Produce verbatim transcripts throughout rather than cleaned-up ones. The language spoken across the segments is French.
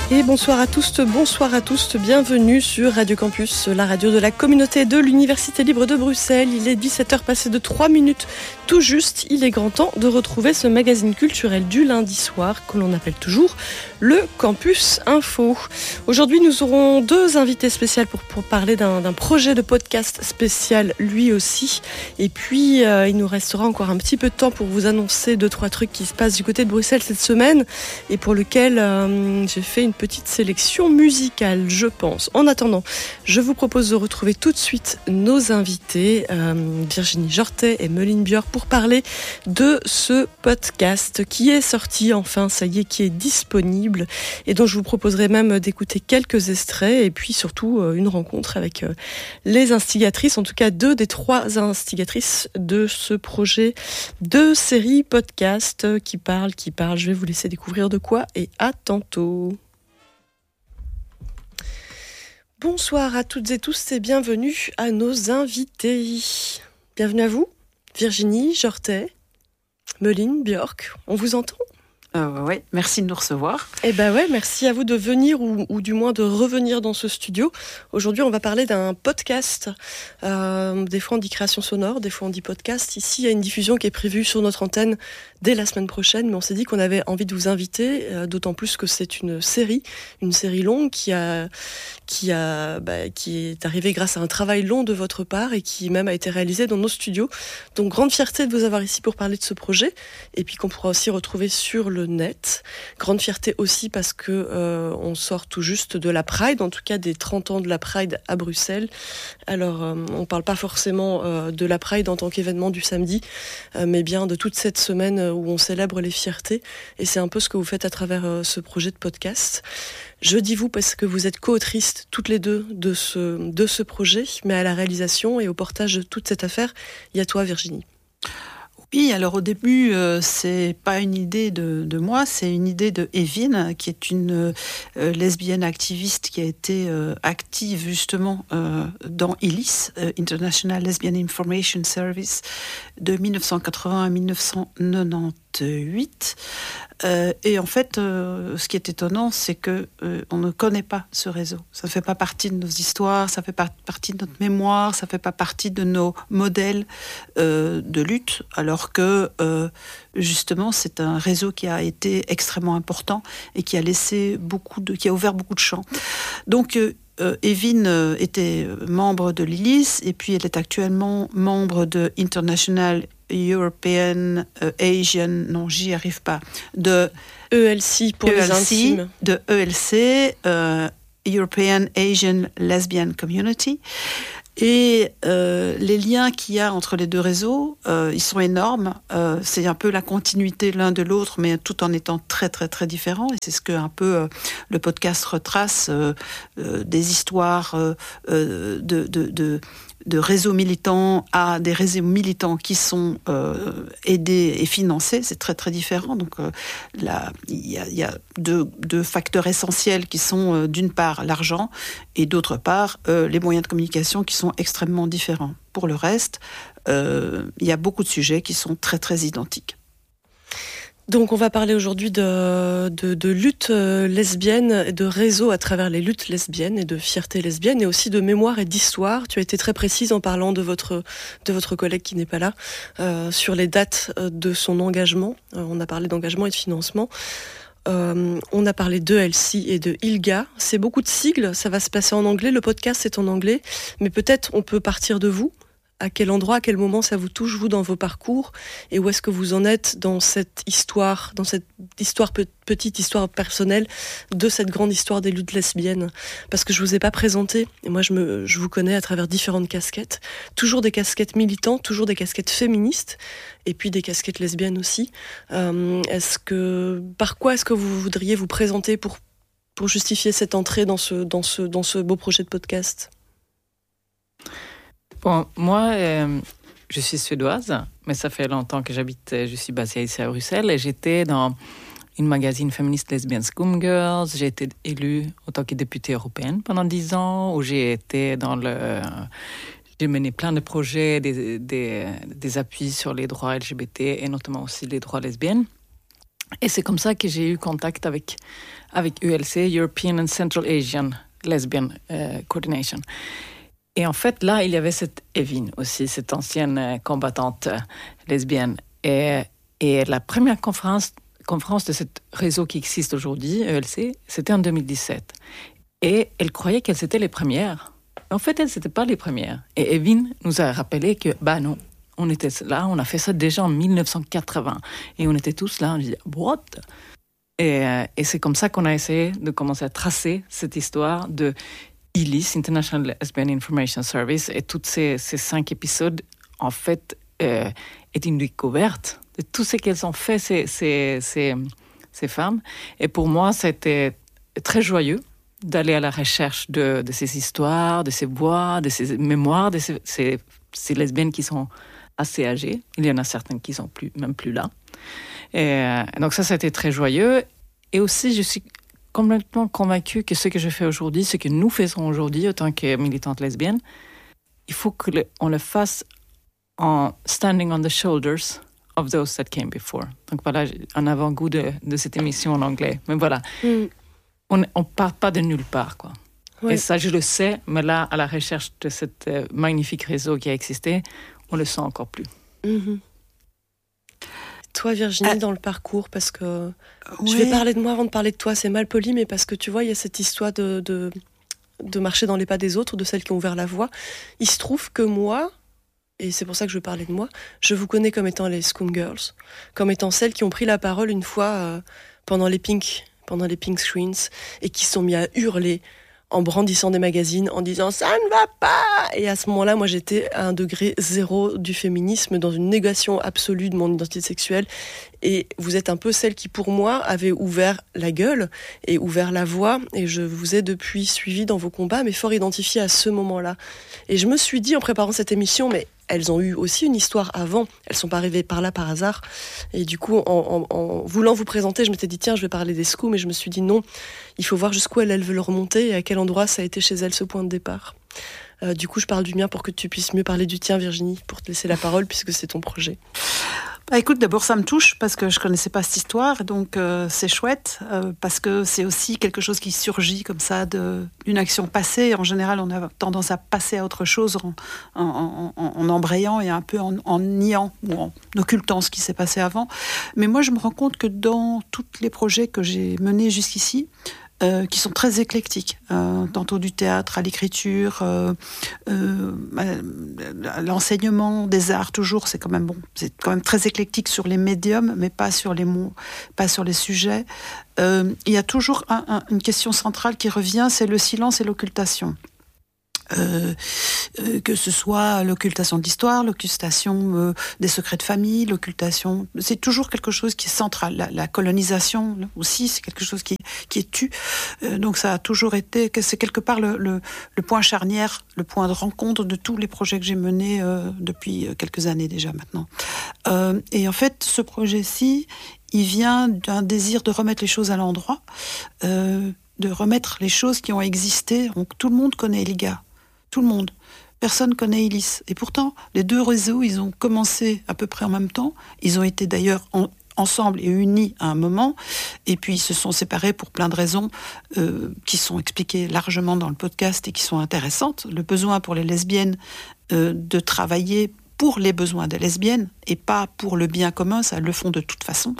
Et bonsoir à tous, bonsoir à tous, bienvenue sur Radio Campus, la radio de la communauté de l'Université libre de Bruxelles. Il est dix-sept heures passées de trois minutes tout juste. Il est grand temps de retrouver ce magazine culturel du lundi soir que l'on appelle toujours le Campus Info. Aujourd'hui, nous aurons deux invités spéciaux pour, pour parler d'un, d'un projet de podcast spécial lui aussi. Et puis, euh, il nous restera encore un petit peu de temps pour vous annoncer deux, trois trucs qui se passent du côté de Bruxelles cette semaine et pour lequel euh, j'ai fait une petite sélection musicale, je pense. En attendant, je vous propose de retrouver tout de suite nos invités, euh, Virginie Jortet et Meline Björk, pour parler de ce podcast qui est sorti, enfin, ça y est, qui est disponible et dont je vous proposerai même d'écouter quelques extraits et puis surtout euh, une rencontre avec euh, les instigatrices, en tout cas deux des trois instigatrices de ce projet de série podcast qui parle, qui parle. Je vais vous laisser découvrir de quoi et à tantôt. Bonsoir à toutes et tous et bienvenue à nos invités. Bienvenue à vous, Virginie Jortet, Meline Björk. On vous entend ? Euh, oui, merci de nous recevoir. Eh ben ouais, merci à vous de venir ou, ou du moins de revenir dans ce studio. Aujourd'hui, on va parler d'un podcast. Euh, des fois, on dit création sonore, des fois, on dit podcast. Ici, il y a une diffusion qui est prévue sur notre antenne dès la semaine prochaine, mais on s'est dit qu'on avait envie de vous inviter, euh, d'autant plus que c'est une série, une série longue qui a, qui a, bah, qui est arrivée grâce à un travail long de votre part et qui même a été réalisé dans nos studios. Donc, grande fierté de vous avoir ici pour parler de ce projet et puis qu'on pourra aussi retrouver sur le net. Grande fierté aussi parce que euh, on sort tout juste de la Pride, en tout cas des trente ans de la Pride à Bruxelles. Alors, euh, on parle pas forcément euh, de la Pride en tant qu'événement du samedi, euh, mais bien de toute cette semaine où on célèbre les fiertés. Et c'est un peu ce que vous faites à travers euh, ce projet de podcast. Je dis vous parce que vous êtes co-autrices toutes les deux de ce, de ce projet, mais à la réalisation et au portage de toute cette affaire, il y a toi, Virginie. Oui, alors au début, euh, c'est pas une idée de, de moi, c'est une idée de Evin, qui est une euh, lesbienne activiste qui a été euh, active justement euh, dans I L I S, euh, International Lesbian Information Service, de dix-neuf cent quatre-vingts à dix-neuf cent quatre-vingt-dix-huit. Euh, et en fait, euh, ce qui est étonnant, c'est que euh, on ne connaît pas ce réseau. Ça ne fait pas partie de nos histoires, ça ne fait pas partie de notre mémoire, ça ne fait pas partie de nos modèles euh, de lutte, alors que euh, justement, c'est un réseau qui a été extrêmement important et qui a laissé beaucoup de, qui a ouvert beaucoup de champs. Donc euh, Euh, Evin euh, était membre de l'I L I S et puis elle est actuellement membre de International European euh, Asian, non j'y arrive pas, de E L C pour E L C, les intimes. de E L C, euh, European Asian Lesbian Community. Et euh, les liens qu'il y a entre les deux réseaux, euh, ils sont énormes. Euh, c'est un peu la continuité l'un de l'autre, mais tout en étant très très très différents. Et c'est ce que un peu euh, le podcast retrace, euh, euh, des histoires euh, euh, de, de, de de réseaux militants à des réseaux militants qui sont euh, aidés et financés, c'est très très différent. Donc euh, là, il y a, il y a deux, deux facteurs essentiels qui sont euh, d'une part l'argent et d'autre part euh, les moyens de communication qui sont extrêmement différents. Pour le reste, euh, il y a beaucoup de sujets qui sont très très identiques. Donc on va parler aujourd'hui de, de, de lutte lesbienne, de réseau à travers les luttes lesbiennes et de fierté lesbienne et aussi de mémoire et d'histoire. Tu as été très précise en parlant de votre, de votre collègue qui n'est pas là, euh, sur les dates de son engagement. Euh, on a parlé d'engagement et de financement. Euh, on a parlé d'E L C et de I L G A. C'est beaucoup de sigles, ça va se passer en anglais. Le podcast est en anglais, mais peut-être on peut partir de vous. À quel endroit, à quel moment ça vous touche, vous, dans vos parcours, et où est-ce que vous en êtes dans cette histoire, dans cette histoire, petite histoire personnelle, de cette grande histoire des luttes lesbiennes. Parce que je vous ai pas présenté, et moi je, me, je vous connais à travers différentes casquettes, toujours des casquettes militantes, toujours des casquettes féministes, et puis des casquettes lesbiennes aussi. Euh, est-ce que, par quoi est-ce que vous voudriez vous présenter pour, pour justifier cette entrée dans ce, dans ce, dans ce beau projet de podcast ? Bon, moi, euh, je suis suédoise, mais ça fait longtemps que j'habite, je suis basée ici à Bruxelles, et j'étais dans une magazine féministe lesbienne Scum Girls. J'ai été élue en tant que députée européenne pendant dix ans, où j'ai été dans le... J'ai mené plein de projets, des, des, des appuis sur les droits L G B T, et notamment aussi les droits lesbiennes. Et c'est comme ça que j'ai eu contact avec, avec U L C, European and Central Asian Lesbian euh, Coordination. Et en fait, là, il y avait cette Evin aussi, cette ancienne combattante lesbienne. Et, et la première conférence, conférence de ce réseau qui existe aujourd'hui, E L C, c'était en deux mille dix-sept. Et elle croyait qu'elles étaient les premières. En fait, elles n'étaient pas les premières. Et Evin nous a rappelé que, bah non, on était là, on a fait ça déjà en mille neuf cent quatre-vingts. Et on était tous là, on disait, what? Et, et c'est comme ça qu'on a essayé de commencer à tracer cette histoire de I L I S, International Lesbian Information Service, et tous ces, ces cinq épisodes, en fait, euh, est une découverte de tout ce qu'elles ont fait, ces, ces, ces, ces femmes. Et pour moi, c'était très joyeux d'aller à la recherche de, de ces histoires, de ces voix, de ces mémoires, de ces, ces, ces lesbiennes qui sont assez âgées. Il y en a certaines qui sont plus, même plus là. Et donc ça, c'était très joyeux. Et aussi, je suis complètement convaincue que ce que je fais aujourd'hui, ce que nous faisons aujourd'hui en tant que militantes lesbiennes, il faut qu'on le fasse en standing on the shoulders of those that came before. Donc voilà, un avant-goût de, de cette émission en anglais. Mais voilà, mm. on ne part pas de nulle part, quoi. Oui. Et ça, je le sais, mais là, à la recherche de ce euh, magnifique réseau qui a existé, on le sent encore plus. Mm-hmm. Toi, Virginie, ah. dans le parcours, parce que oui. je vais parler de moi avant de parler de toi, c'est mal poli, mais parce que tu vois, il y a cette histoire de, de, de marcher dans les pas des autres, de celles qui ont ouvert la voie. Il se trouve que moi, et c'est pour ça que je veux parler de moi, je vous connais comme étant les Schoolgirls, comme étant celles qui ont pris la parole une fois euh, pendant les pink, pendant les pink screens, et qui se sont mis à hurler en brandissant des magazines, en disant « ça ne va pas !» Et à ce moment-là, moi, j'étais à un degré zéro du féminisme, dans une négation absolue de mon identité sexuelle. Et vous êtes un peu celle qui, pour moi, avait ouvert la gueule et ouvert la voie. Et je vous ai depuis suivi dans vos combats, mais fort identifiée à ce moment-là. Et je me suis dit, en préparant cette émission, mais elles ont eu aussi une histoire avant. Elles sont pas arrivées par là par hasard. Et du coup, en, en, en voulant vous présenter, je m'étais dit, tiens, je vais parler des scouts, mais je me suis dit, non, il faut voir jusqu'où elles, elles veulent remonter et à quel endroit ça a été chez elles ce point de départ. Euh, du coup, je parle du mien pour que tu puisses mieux parler du tien, Virginie, pour te laisser la parole, puisque c'est ton projet. Bah, écoute, d'abord, ça me touche parce que je connaissais pas cette histoire, donc euh, c'est chouette euh, parce que c'est aussi quelque chose qui surgit comme ça de, d'une action passée. En général, on a tendance à passer à autre chose en, en, en, en embrayant et un peu en, en niant ou en occultant ce qui s'est passé avant. Mais moi, je me rends compte que dans tous les projets que j'ai menés jusqu'ici, Euh, qui sont très éclectiques, euh, tantôt du théâtre à l'écriture, euh, euh, à l'enseignement des arts toujours, c'est quand même bon, c'est quand même très éclectique sur les médiums, mais pas sur les mots, pas sur les sujets. Euh, il y a toujours un, un, une question centrale qui revient, c'est le silence et l'occultation. Euh, euh, que ce soit l'occultation d'histoire, l'occultation euh, des secrets de famille, l'occultation, c'est toujours quelque chose qui est central. La, la colonisation aussi, c'est quelque chose qui, qui est tu. Euh, donc ça a toujours été, c'est quelque part le, le, le point charnière, le point de rencontre de tous les projets que j'ai menés euh, depuis quelques années déjà maintenant. Euh, et en fait, ce projet-ci, il vient d'un désir de remettre les choses à l'endroit, euh, de remettre les choses qui ont existé. Donc tout le monde connaît Eliga. Tout le monde. Personne connaît I L I S. Et pourtant, les deux réseaux, ils ont commencé à peu près en même temps. Ils ont été d'ailleurs en, ensemble et unis à un moment. Et puis, ils se sont séparés pour plein de raisons euh, qui sont expliquées largement dans le podcast et qui sont intéressantes. Le besoin pour les lesbiennes euh, de travailler pour les besoins des lesbiennes et pas pour le bien commun, ça le font de toute façon.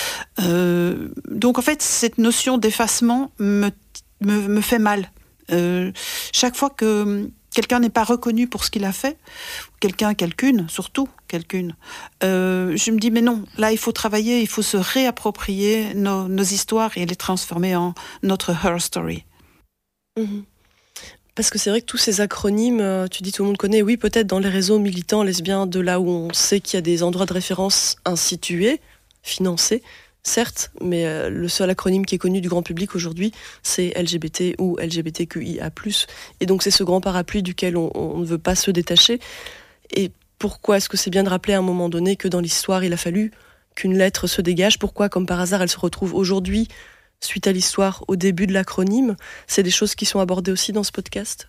Euh, donc, en fait, cette notion d'effacement me, me, me fait mal. Euh, chaque fois que quelqu'un n'est pas reconnu pour ce qu'il a fait, quelqu'un, quelqu'une, surtout quelqu'une, euh, je me dis mais non, là il faut travailler, il faut se réapproprier nos, nos histoires et les transformer en notre her story. Mmh. Parce que c'est vrai que tous ces acronymes, tu dis tout le monde connaît, oui peut-être dans les réseaux militants lesbiens, de là où on sait qu'il y a des endroits de référence institués, financés, certes, mais euh, le seul acronyme qui est connu du grand public aujourd'hui, c'est L G B T ou L G B T Q I A plus. Et donc c'est ce grand parapluie duquel on, on ne veut pas se détacher. Et pourquoi est-ce que c'est bien de rappeler à un moment donné que dans l'histoire, il a fallu qu'une lettre se dégage? Pourquoi, comme par hasard, elle se retrouve aujourd'hui, suite à l'histoire, au début de l'acronyme? C'est des choses qui sont abordées aussi dans ce podcast?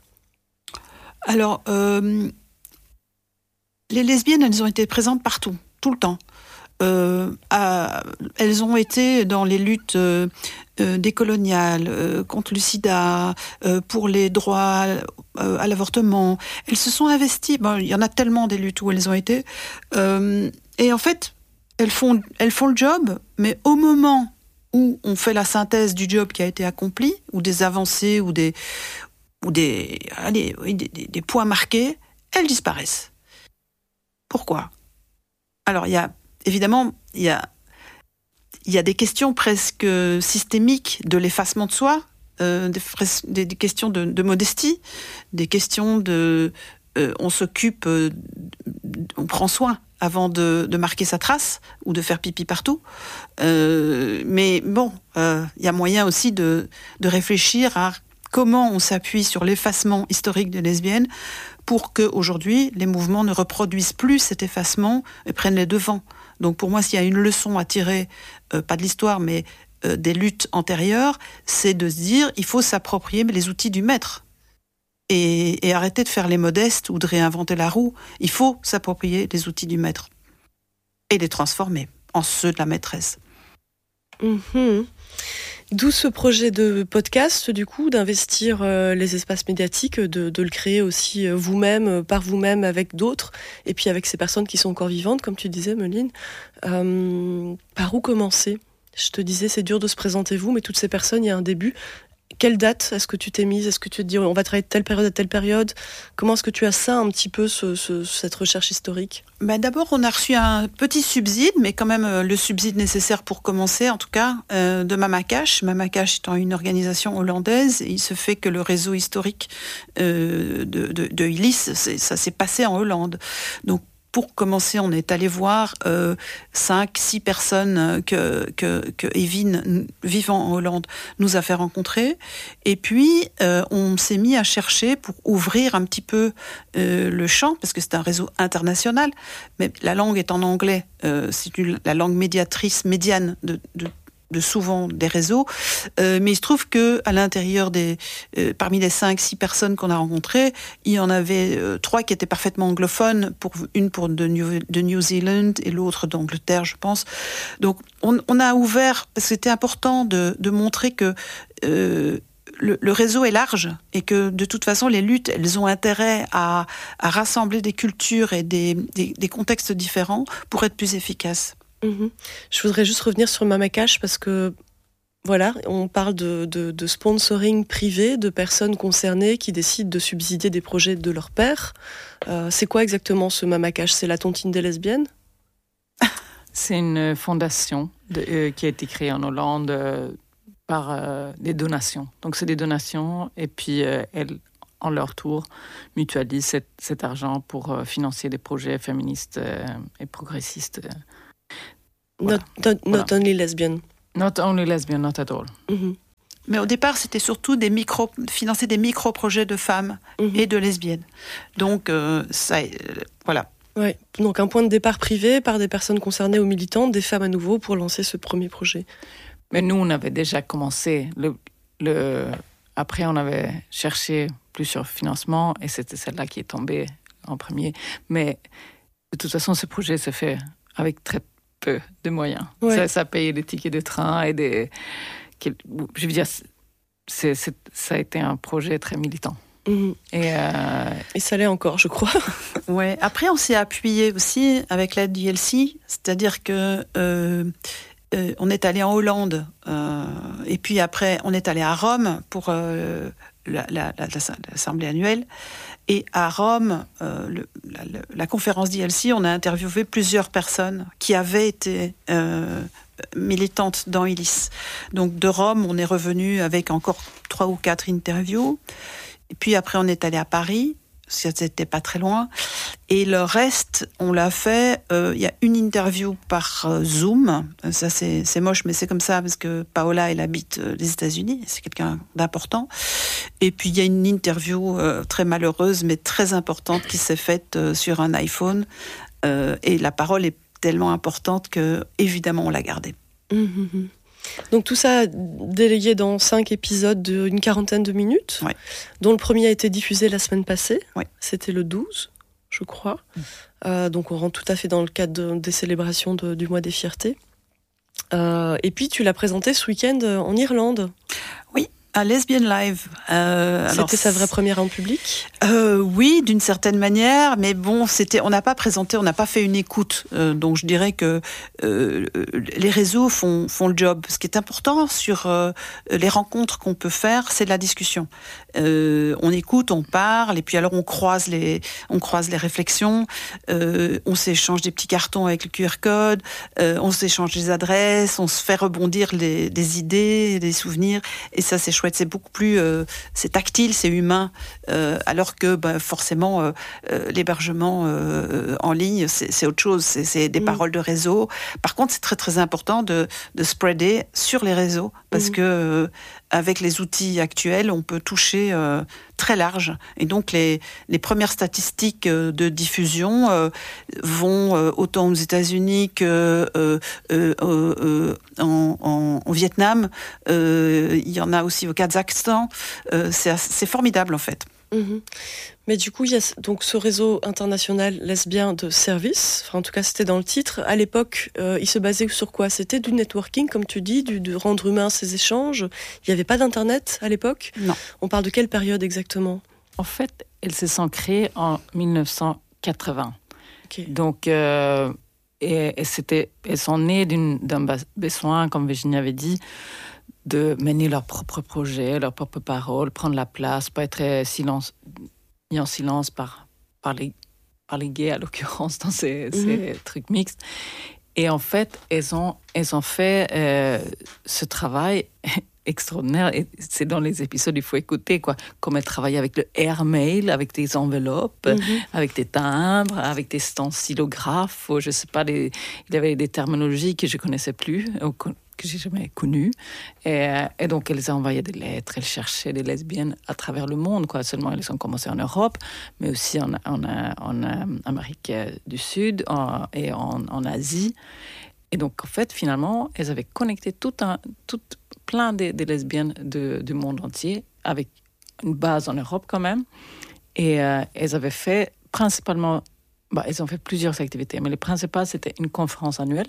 Alors, euh, les lesbiennes, elles ont été présentes partout, tout le temps. euh, à, elles ont été dans les luttes euh, euh, décoloniales, euh, contre le sida, euh, pour les droits euh, à l'avortement. Elles se sont investies. Bon, il y en a tellement des luttes où elles ont été. Euh, et en fait, elles font, elles font le job, mais au moment où on fait la synthèse du job qui a été accompli, ou des avancées, ou des, ou des, allez, oui, des, des, des points marqués, elles disparaissent. Pourquoi ? Alors, il y a, évidemment, il y a, il y a des questions presque systémiques de l'effacement de soi, euh, des, des, des questions de, de modestie, des questions de... Euh, on s'occupe, euh, on prend soin avant de, de marquer sa trace ou de faire pipi partout. Euh, mais bon, il euh, y a moyen aussi de, de réfléchir à comment on s'appuie sur l'effacement historique des lesbiennes pour qu'aujourd'hui, les mouvements ne reproduisent plus cet effacement et prennent les devants. Donc pour moi, s'il y a une leçon à tirer, euh, pas de l'histoire, mais euh, des luttes antérieures, c'est de se dire il faut s'approprier les outils du maître. Et, et arrêter de faire les modestes ou de réinventer la roue. Il faut s'approprier les outils du maître et les transformer en ceux de la maîtresse. Mmh. D'où ce projet de podcast, du coup, d'investir euh, les espaces médiatiques, de, de le créer aussi euh, vous-même, euh, par vous-même, avec d'autres, et puis avec ces personnes qui sont encore vivantes, comme tu disais, Meline. Euh, par où commencer ? Je te disais, c'est dur de se présenter vous, mais toutes ces personnes, il y a un début. Quelle date est-ce que tu t'es mise ? Est-ce que tu te dis on va travailler de telle période à telle période ? Comment est-ce que tu as ça un petit peu, ce, ce, cette recherche historique ? Ben d'abord, on a reçu un petit subside, mais quand même euh, le subside nécessaire pour commencer, en tout cas, euh, de Mamakash. Mamakash étant une organisation hollandaise, il se fait que le réseau historique euh, de, de, de Ulysse, ça s'est passé en Hollande. Donc, pour commencer, on est allé voir euh, cinq, six personnes que, que, que Evin, vivant en Hollande, nous a fait rencontrer. Et puis, euh, on s'est mis à chercher pour ouvrir un petit peu euh, le champ, parce que c'est un réseau international, mais la langue est en anglais. Euh, c'est une, la langue médiatrice, médiane de, de de souvent des réseaux, euh, mais il se trouve que à l'intérieur des, euh, parmi les cinq, six personnes qu'on a rencontrées, il y en avait euh, trois qui étaient parfaitement anglophones, pour une pour de New, de New Zealand et l'autre d'Angleterre, je pense. Donc on, on a ouvert, parce que c'était important de, de montrer que euh, le, le réseau est large et que de toute façon les luttes, elles ont intérêt à, à rassembler des cultures et des, des, des contextes différents pour être plus efficaces. Mmh. Je voudrais juste revenir sur Mamakash parce que voilà, on parle de, de, de sponsoring privé, de personnes concernées qui décident de subsidier des projets de leur père. Euh, c'est quoi exactement ce Mamakash ? C'est la tontine des lesbiennes ? C'est une fondation de, euh, qui a été créée en Hollande euh, par euh, des donations. Donc c'est des donations et puis euh, elles, en leur tour, mutualisent cet, cet argent pour euh, financer des projets féministes euh, et progressistes. Euh. Voilà. Not, not, voilà. not only lesbian. Not only lesbian, not at all. Mm-hmm. Mais au départ, c'était surtout des micro, financer des micro-projets de femmes mm-hmm. et de lesbiennes. Donc, euh, ça, euh, voilà. Ouais. Donc, un point de départ privé par des personnes concernées ou militantes, des femmes à nouveau, pour lancer ce premier projet. Mais nous, on avait déjà commencé. Le, le... Après, on avait cherché plusieurs financements et c'était celle-là qui est tombée en premier. Mais de toute façon, ce projet se fait avec très peu de moyens. Ouais. Ça, ça paye des tickets de train et des... Je veux dire, c'est, c'est, ça a été un projet très militant. Mmh. Et, euh... et ça l'est encore, je crois. Ouais. Après, on s'est appuyé aussi avec l'aide du L C, c'est-à-dire que euh, euh, on est allé en Hollande euh, et puis après, on est allé à Rome pour euh, la, la, la, l'assemblée annuelle. Et à Rome, euh, le, la, la conférence d'I L C, on a interviewé plusieurs personnes qui avaient été euh, militantes dans Ulysse. Donc de Rome, on est revenu avec encore trois ou quatre interviews. Et puis après, on est allé à Paris. C'était pas très loin. Et le reste, on l'a fait. Il euh, y a une interview par euh, Zoom. Ça, c'est, c'est moche, mais c'est comme ça parce que Paola, elle habite euh, les États-Unis. C'est quelqu'un d'important. Et puis, il y a une interview euh, très malheureuse, mais très importante qui s'est faite euh, sur un iPhone. Euh, et la parole est tellement importante que, évidemment, on l'a gardée. Mmh. Donc tout ça délégué dans cinq épisodes d'une quarantaine de minutes, ouais. dont le premier a été diffusé la semaine passée. Ouais. C'était le douze, je crois. Mmh. Euh, donc on rentre tout à fait dans le cadre de, des célébrations de, du mois des fiertés. Euh, et puis tu l'as présenté ce week-end en Irlande. Oui, à Lesbian Live. Euh, c'était alors, sa vraie première en public. Euh, oui, d'une certaine manière, mais bon, c'était, on n'a pas présenté, on n'a pas fait une écoute. Euh, donc je dirais que euh, les réseaux font font le job. Ce qui est important sur euh, les rencontres qu'on peut faire, c'est de la discussion. Euh, on écoute, on parle, et puis alors on croise les on croise les réflexions. Euh, on s'échange des petits cartons avec le Q R code. Euh, on s'échange des adresses. On se fait rebondir les, des idées, des souvenirs. Et ça, c'est chouette. C'est beaucoup plus, euh, c'est tactile, c'est humain. Euh, alors que bah, forcément euh, euh, l'hébergement euh, en ligne c'est, c'est autre chose, c'est, c'est des mmh. paroles de réseau. Par contre c'est très très important de, de spreader sur les réseaux parce mmh. que euh, avec les outils actuels on peut toucher euh, très large et donc les, les premières statistiques de diffusion euh, vont euh, autant aux États-Unis que euh, euh, euh, en, en, en Vietnam, euh, il y en a aussi au Kazakhstan, euh, c'est, c'est formidable en fait. Mmh. Mais du coup, il y a donc ce réseau international lesbien de service. Enfin, en tout cas, c'était dans le titre. À l'époque, euh, il se basait sur quoi ? C'était du networking, comme tu dis, du, de rendre humain ces échanges. Il n'y avait pas d'internet à l'époque ? Non. On parle de quelle période exactement ? En fait, elles se sont créées en dix-neuf cent quatre-vingts. Okay. Donc, euh, et, et c'était, elles sont nées d'une, d'un besoin, comme Virginie avait dit, de mener leur propre projet, leurs propres paroles, prendre la place, pas être silence, mis en silence par, par, les, par les gays, à l'occurrence, dans ces, mmh. ces trucs mixtes. Et en fait, elles ont, elles ont fait euh, ce travail extraordinaire. Et c'est dans les épisodes, il faut écouter, quoi. Comme elles travaillaient avec le airmail, avec des enveloppes, mmh. avec des timbres, avec des stencilographes, ou je sais pas, des, il y avait des terminologies que je connaissais plus, que j'ai jamais connues. Et, et donc, elles envoyaient des lettres, elles cherchaient des lesbiennes à travers le monde, quoi. Seulement, elles ont commencé en Europe, mais aussi en, en, en, en Amérique du Sud en, et en, en Asie. Et donc, en fait, finalement, elles avaient connecté tout un, tout, plein de, de lesbiennes de, du monde entier, avec une base en Europe quand même. Et euh, elles avaient fait principalement... Bah, elles ont fait plusieurs activités, mais les principales, c'était une conférence annuelle.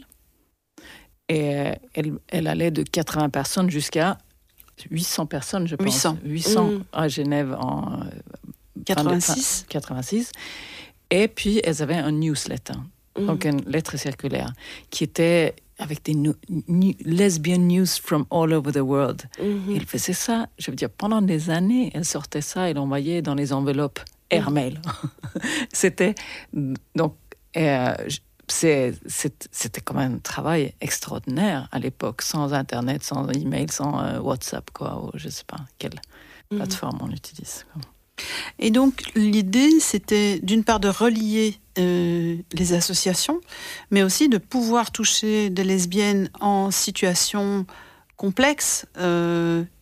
Et elle, elle allait de quatre-vingts personnes jusqu'à huit cents personnes, je pense. huit cents. huit cents mmh. à Genève en quatre-vingt-six. quatre-vingt-six. Et puis, elles avaient un newsletter, mmh. donc une lettre circulaire, qui était avec des new, new, lesbian news from all over the world. Mmh. Elles faisaient ça, je veux dire, pendant des années, elles sortaient ça et l'envoyaient dans les enveloppes airmail. Mmh. C'était... Donc... Euh, C'est, c'est, c'était quand même un travail extraordinaire à l'époque, sans Internet, sans email, sans euh, WhatsApp, quoi, ou je ne sais pas quelle mmh. plateforme on utilise. Quoi. Et donc, l'idée, c'était d'une part de relier euh, les associations, mais aussi de pouvoir toucher des lesbiennes en situation complexe, euh,